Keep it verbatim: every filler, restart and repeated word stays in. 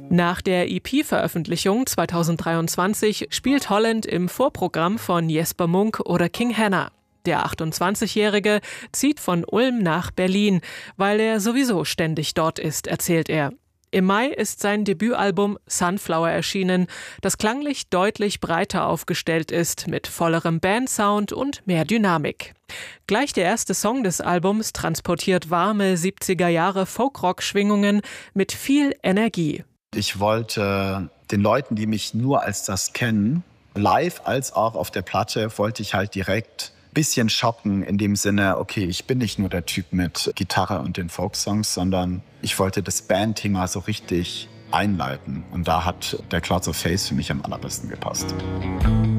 Nach der E P-Veröffentlichung zweitausenddreiundzwanzig spielt Holland im Vorprogramm von Jesper Munk oder King Hanna. Der achtundzwanzigjährige zieht von Ulm nach Berlin, weil er sowieso ständig dort ist, erzählt er. Im Mai ist sein Debütalbum Sunflower erschienen, das klanglich deutlich breiter aufgestellt ist, mit vollerem Bandsound und mehr Dynamik. Gleich der erste Song des Albums transportiert warme siebziger Jahre Folkrock-Schwingungen mit viel Energie. Ich wollte den Leuten, die mich nur als das kennen, live als auch auf der Platte, wollte ich halt direkt ein bisschen schocken in dem Sinne, okay, ich bin nicht nur der Typ mit Gitarre und den Folksongs, sondern ich wollte das Bandthema so richtig einleiten. Und da hat der Clouds of Face für mich am allerbesten gepasst.